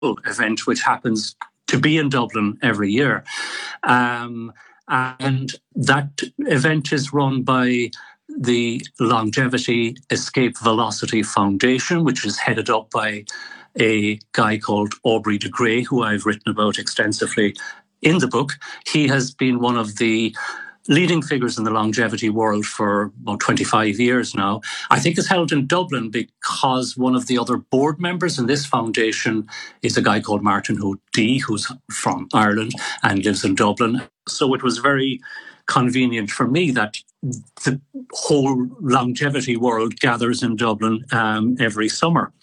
event which happens to be in Dublin every year. And that event is run by the Longevity Escape Velocity Foundation, which is headed up by a guy called Aubrey de Grey, who I've written about extensively in the book. He has been one of the leading figures in the longevity world for about 25 years now. I think it's held in Dublin because one of the other board members in this foundation is a guy called Martin O'D, who's from Ireland and lives in Dublin. So it was very convenient for me that the whole longevity world gathers in Dublin every summer.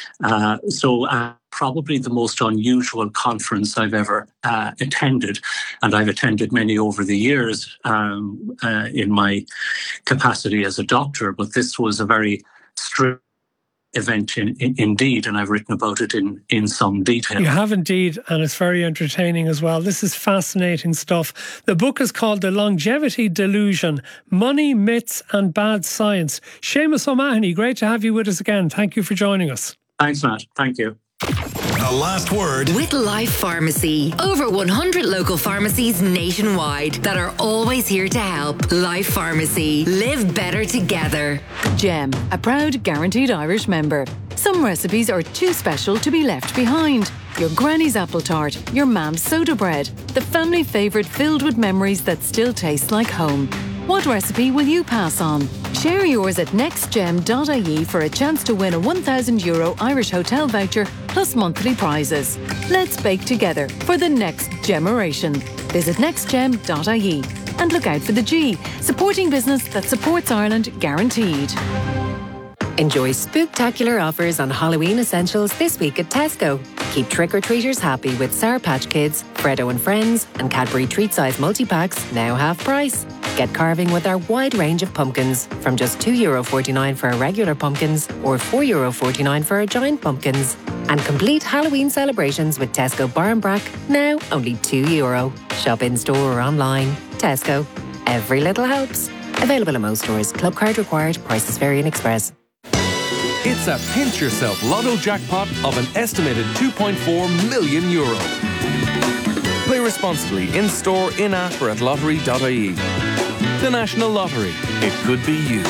So probably the most unusual conference I've ever attended, and I've attended many over the years in my capacity as a doctor, but this was a very strict event indeed, and I've written about it in some detail. You have indeed, and it's very entertaining as well. This is fascinating stuff. The book is called The Longevity Delusion: Money, Myths and Bad Science. Seamus O'Mahony, great to have you with us again. Thank you for joining us. Thanks, Matt. Thank you. The Last Word with Life Pharmacy. Over 100 local pharmacies nationwide that are always here to help. Life Pharmacy. Live better together. Gem, a proud Guaranteed Irish member. Some recipes are too special to be left behind. Your granny's apple tart, your mam's soda bread, the family favourite filled with memories that still taste like home. What recipe will you pass on? Share yours at nextgem.ie for a chance to win a €1,000 Irish hotel voucher plus monthly prizes. Let's bake together for the next generation. Visit nextgem.ie and look out for the G, supporting business that supports Ireland, guaranteed. Enjoy spooktacular offers on Halloween essentials this week at Tesco. Keep trick-or-treaters happy with Sour Patch Kids, Freddo and Friends and Cadbury treat-size multi-packs now half price. Get carving with our wide range of pumpkins from just €2.49 for our regular pumpkins or €4.49 for our giant pumpkins. And complete Halloween celebrations with Tesco Bar and Brack, now only €2. Shop in store or online. Tesco. Every little helps. Available in most stores. Club card required. Prices vary in Express. It's a pinch yourself lotto jackpot of an estimated €2.4 million. Play responsibly in store, in-app or at lottery.ie. The National Lottery. It could be you.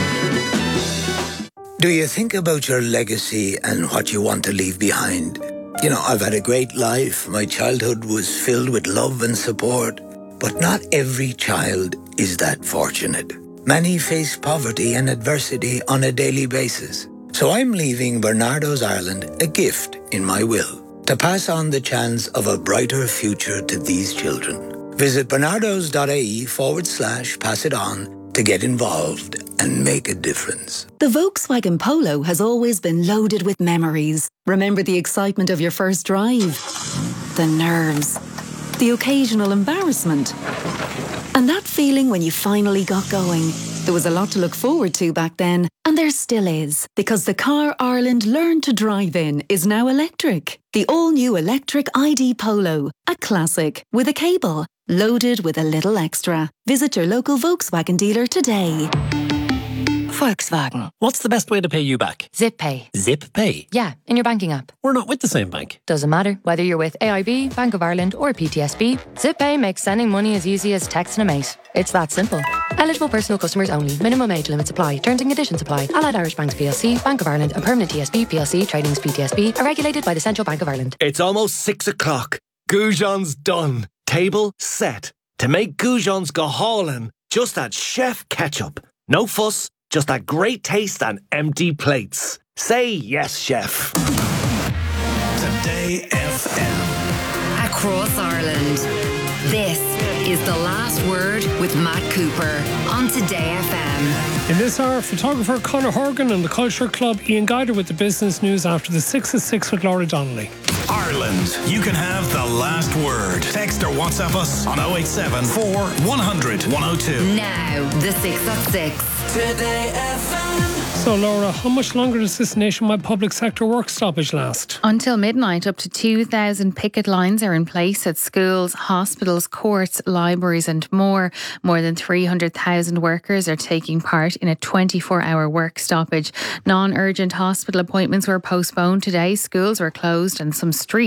Do you think about your legacy and what you want to leave behind? You know, I've had a great life. My childhood was filled with love and support. But not every child is that fortunate. Many face poverty and adversity on a daily basis. So I'm leaving Bernardo's Ireland a gift in my will to pass on the chance of a brighter future to these children. Visit bernardos.ie/pass it on to get involved and make a difference. The Volkswagen Polo has always been loaded with memories. Remember the excitement of your first drive? The nerves. The occasional embarrassment. And that feeling when you finally got going. There was a lot to look forward to back then, and there still is, because the car Ireland learned to drive in is now electric. The all-new electric ID Polo, a classic, with a cable, loaded with a little extra. Visit your local Volkswagen dealer today. Volkswagen. What's the best way to pay you back? Zip Pay. Zip Pay? Yeah, in your banking app. We're not with the same bank. Doesn't matter. Whether you're with AIB, Bank of Ireland or PTSB, Zip Pay makes sending money as easy as texting a mate. It's that simple. Eligible personal customers only. Minimum age limits apply. Terms and conditions apply. Allied Irish Banks PLC, Bank of Ireland and Permanent TSB PLC, trading as PTSB, are regulated by the Central Bank of Ireland. It's almost 6 o'clock. Goujon's done. Table set. To make Goujon's go hauling, just add chef ketchup. No fuss, just that great taste and empty plates. Say yes, chef. Today FM. Across Ireland. This is The Last Word with Matt Cooper on Today FM. In this hour, photographer Conor Horgan and the Culture Club, Ian Guider with the business news after the 6 at 6 with Laura Donnelly. Ireland, you can have the last word. Text or WhatsApp us on 087 4 100 102. Now, the 6 at 6. Today FM. So Laura, how much longer does this nationwide public sector work stoppage last? Until midnight, up to 2,000 picket lines are in place at schools, hospitals, courts, libraries and more. More than 300,000 workers are taking part in a 24-hour work stoppage. Non-urgent hospital appointments were postponed today. Schools were closed and some streets